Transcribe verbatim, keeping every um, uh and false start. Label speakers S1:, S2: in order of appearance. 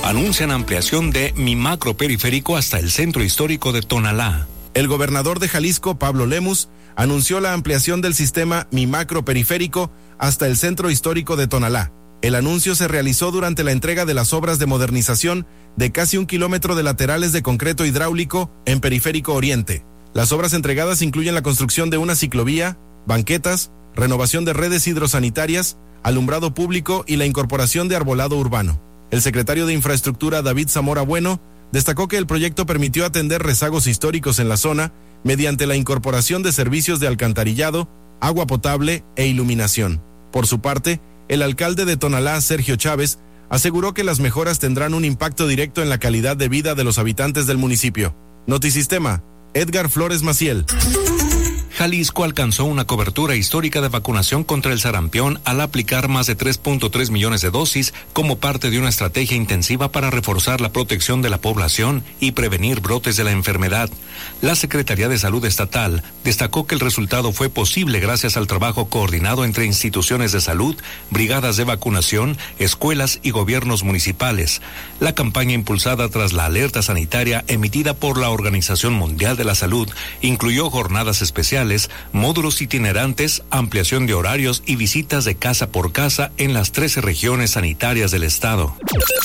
S1: anuncian ampliación de Mi Macro Periférico hasta el centro histórico de Tonalá.
S2: El gobernador de Jalisco, Pablo Lemus, anunció la ampliación del sistema Mi Macro Periférico hasta el centro histórico de Tonalá. El anuncio se realizó durante la entrega de las obras de modernización de casi un kilómetro de laterales de concreto hidráulico en Periférico Oriente. Las obras entregadas incluyen la construcción de una ciclovía, banquetas, renovación de redes hidrosanitarias, alumbrado público y la incorporación de arbolado urbano. El secretario de Infraestructura, David Zamora Bueno, destacó que el proyecto permitió atender rezagos históricos en la zona mediante la incorporación de servicios de alcantarillado, agua potable e iluminación. Por su parte, el alcalde de Tonalá, Sergio Chávez, aseguró que las mejoras tendrán un impacto directo en la calidad de vida de los habitantes del municipio. Notisistema, Edgar Flores Maciel.
S1: Jalisco alcanzó una cobertura histórica de vacunación contra el sarampión al aplicar más de tres punto tres millones de dosis como parte de una estrategia intensiva para reforzar la protección de la población y prevenir brotes de la enfermedad. La Secretaría de Salud Estatal destacó que el resultado fue posible gracias al trabajo coordinado entre instituciones de salud, brigadas de vacunación, escuelas y gobiernos municipales. La campaña impulsada tras la alerta sanitaria emitida por la Organización Mundial de la Salud incluyó jornadas especiales, módulos itinerantes, ampliación de horarios y visitas de casa por casa en las trece regiones sanitarias del estado.